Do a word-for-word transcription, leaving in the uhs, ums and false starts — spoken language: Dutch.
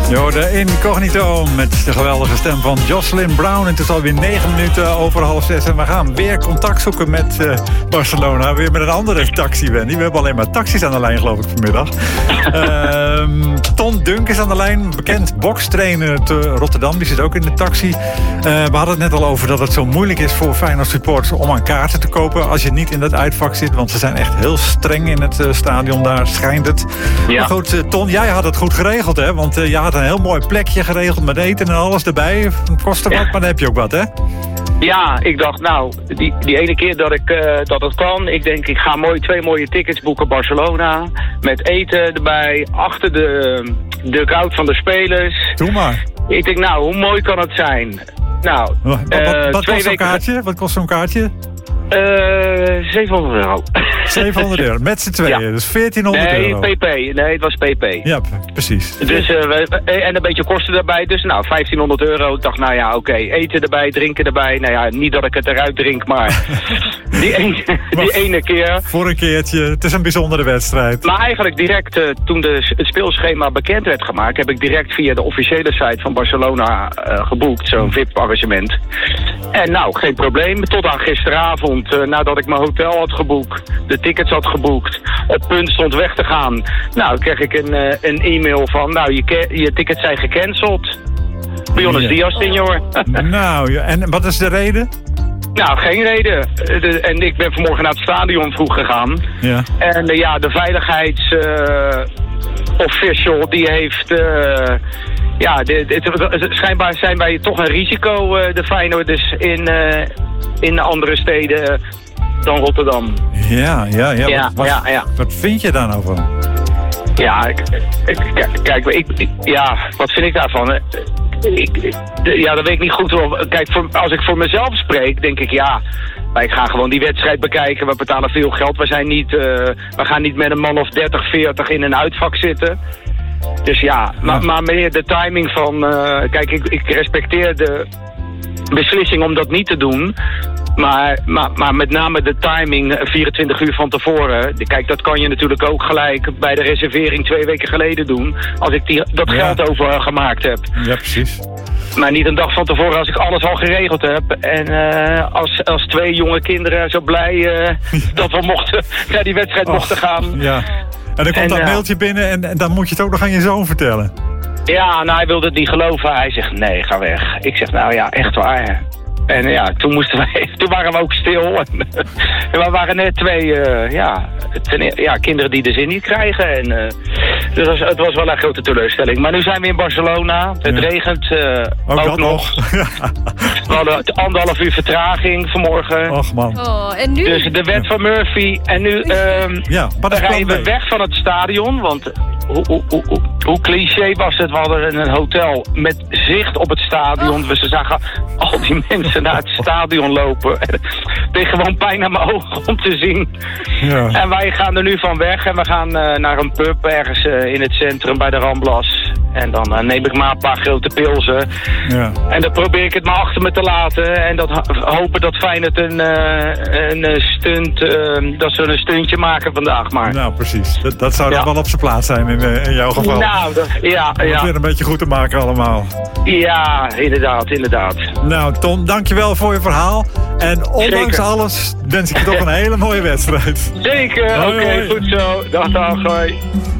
Je hoorde Incognito met de geweldige stem van Jocelyn Brown. En het is alweer negen minuten over half zes. En we gaan weer contact zoeken met uh, Barcelona. Weer met een andere taxi, Wendy. We hebben alleen maar taxis aan de lijn, geloof ik, vanmiddag. uh, Ton Dunk is aan de lijn. Bekend bokstrainer te Rotterdam. Die zit ook in de taxi. Uh, we hadden het net al over dat het zo moeilijk is voor Feyenoord supporters om aan kaarten te kopen als je niet in dat uitvak zit. Want ze zijn echt heel streng in het uh, stadion. Daar schijnt het. Ja. Maar goed, uh, Ton, jij had het goed geregeld, hè? Want uh, je had een heel mooi plekje geregeld met eten en alles erbij. Het kostte wat, ja. Maar dan heb je ook wat, hè? Ja, ik dacht, nou, die, die ene keer dat ik uh, dat het kan, ik denk, ik ga mooi twee mooie tickets boeken Barcelona, met eten erbij, achter de dugout van de spelers. Doe maar. Ik denk, nou, hoe mooi kan het zijn? Nou, wat, uh, wat, wat twee kost weken... zo'n kaartje? Wat kost zo'n kaartje? Uh, zevenhonderd euro. zevenhonderd euro, met z'n tweeën, ja. Dus veertienhonderd nee, euro. Nee, P P. Nee, het was P P. Ja, precies. Dus, uh, we, en een beetje kosten erbij. Dus nou, vijftienhonderd euro. Ik dacht, nou ja, oké. Okay. Eten erbij, drinken erbij. Nou ja, niet dat ik het eruit drink, maar die, een, die ene keer. Voor een keertje. Het is een bijzondere wedstrijd. Maar eigenlijk direct, uh, toen de, het speelschema bekend werd gemaakt, heb ik direct via de officiële site van Barcelona uh, geboekt. Zo'n V I P-arrangement. En nou, geen probleem. Tot aan gisteravond. Uh, nadat ik mijn hotel had geboekt, de tickets had geboekt, op punt stond weg te gaan. Nou, kreeg ik een, uh, een e-mail van, nou, je, je tickets zijn gecanceld. Buenos ja. dias, senor. Nou, ja. En wat is de reden? Nou, geen reden. Uh, de, en ik ben vanmorgen naar het stadion vroeg gegaan. Ja. En uh, ja, de veiligheidsofficial, uh, die heeft... Uh, ja, de, de, de, schijnbaar zijn wij toch een risico, uh, de Feyenoorders, in... Uh, in andere steden dan Rotterdam. Ja, ja, ja. ja, wat, wat, ja, ja. wat vind je daar nou van? Ja, ik, ik, kijk, ik, ik, ja, wat vind ik daarvan? Ik, ik, ja, dat weet ik niet goed. Kijk, voor, als ik voor mezelf spreek, denk ik, ja... Wij gaan gewoon die wedstrijd bekijken. We betalen veel geld. We, zijn niet, uh, we gaan niet met een man of dertig, veertig in een uitvak zitten. Dus ja, ja. Maar, maar meer de timing van... Uh, kijk, ik, ik respecteer de... beslissing om dat niet te doen. Maar, maar, maar met name de timing vierentwintig uur van tevoren. Kijk, dat kan je natuurlijk ook gelijk bij de reservering twee weken geleden doen. Als ik die, dat ja. geld overgemaakt heb. Ja, precies. Maar niet een dag van tevoren als ik alles al geregeld heb. En uh, als, als twee jonge kinderen zo blij uh, ja. dat we mochten, naar die wedstrijd Och, mochten gaan. Ja. En dan komt en, dat uh, mailtje binnen en, en dan moet je het ook nog aan je zoon vertellen. Ja, nou, hij wilde het niet geloven. Hij zegt, nee, ga weg. Ik zeg, nou ja, echt waar. En ja, toen moesten wij, toen waren we ook stil. En we waren net twee, uh, ja, ten, ja, kinderen die de zin niet krijgen. En, uh, dus het was, het was wel een grote teleurstelling. Maar nu zijn we in Barcelona. Het ja. regent uh, ook, ook nog. We hadden anderhalf uur vertraging vanmorgen. Och man. Oh, en nu? Dus de wet van Murphy. En nu um, ja, rijden we weg van het stadion, want... Hoe, hoe, hoe, hoe cliché was het? We hadden een hotel met zicht op het stadion. Oh. Dus we zagen al die mensen naar het stadion lopen. Het deed gewoon pijn aan mijn ogen om te zien. Ja. En wij gaan er nu van weg. En we gaan uh, naar een pub ergens uh, in het centrum bij de Ramblas. En dan uh, neem ik maar een paar grote pilsen. Ja. En dan probeer ik het maar achter me te laten. En dat hopen dat Feyenoord een, uh, een stunt... Uh, dat ze een stuntje maken vandaag maar. Nou, precies. Dat, dat zou dan ja. wel op zijn plaats zijn in, in jouw geval. Nou, dat, ja, Om het ja. weer een beetje goed te maken allemaal. Ja, inderdaad, inderdaad. Nou, Ton, dankjewel voor je verhaal. En ondanks Zeker. alles wens ik je toch een hele mooie wedstrijd. Zeker, oké, okay, goed zo. Dag, dag, hoi.